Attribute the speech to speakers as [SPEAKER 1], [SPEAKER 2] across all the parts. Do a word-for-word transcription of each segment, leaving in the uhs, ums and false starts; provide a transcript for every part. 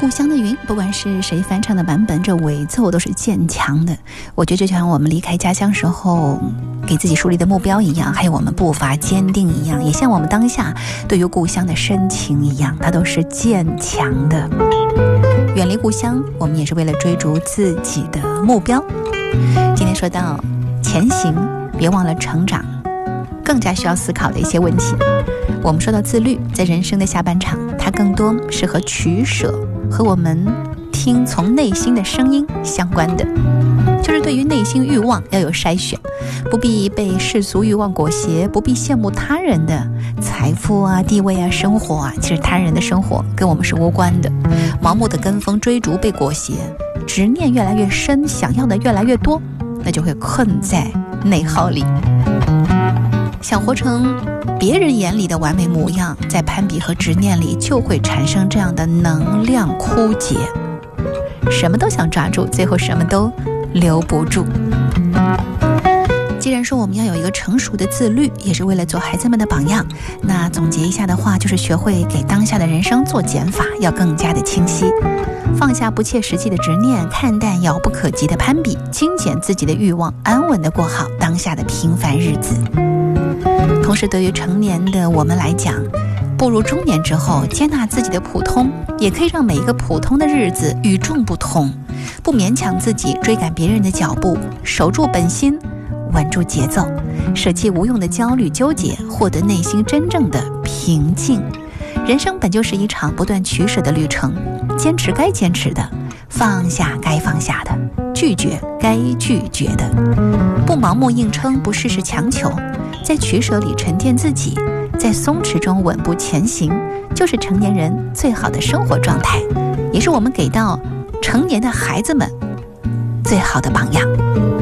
[SPEAKER 1] 故乡的云，不管是谁翻唱的版本，这尾奏都是渐强的。我觉得就像我们离开家乡时候给自己树立的目标一样，还有我们步伐坚定一样，也像我们当下对于故乡的深情一样，它都是渐强的。远离故乡，我们也是为了追逐自己的目标。今天说到前行，别忘了成长，更加需要思考的一些问题。我们说到自律，在人生的下半场，它更多是和取舍，和我们听从内心的声音相关的。就是对于内心欲望要有筛选，不必被世俗欲望裹挟，不必羡慕他人的财富啊、地位啊、生活啊。其实他人的生活跟我们是无关的。盲目的跟风追逐，被裹挟，执念越来越深，想要的越来越多，那就会困在内耗里。想活成别人眼里的完美模样，在攀比和执念里就会产生这样的能量枯竭，什么都想抓住，最后什么都留不住。既然说我们要有一个成熟的自律，也是为了做孩子们的榜样，那总结一下的话，就是学会给当下的人生做减法，要更加的清晰，放下不切实际的执念，看淡遥不可及的攀比，精简自己的欲望，安稳地过好当下的平凡日子。同时对于成年的我们来讲，步入中年之后，接纳自己的普通，也可以让每一个普通的日子与众不同，不勉强自己追赶别人的脚步，守住本心，稳住节奏，舍弃无用的焦虑纠结，获得内心真正的平静。人生本就是一场不断取舍的旅程，坚持该坚持的，放下该放下的，拒绝该拒绝的，不盲目硬撑，不事事强求，在取舍里沉淀自己，在松弛中稳步前行，就是成年人最好的生活状态，也是我们给到成年的孩子们最好的榜样。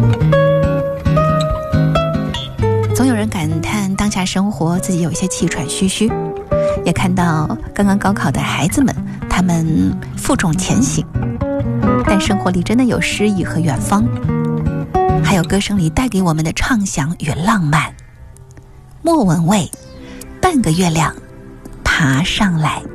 [SPEAKER 1] 总有人感叹当下生活自己有一些气喘吁吁，也看到刚刚高考的孩子们，他们负重前行，但生活里真的有诗意和远方，还有歌声里带给我们的畅想与浪漫。莫文蔚，半个月亮爬上来。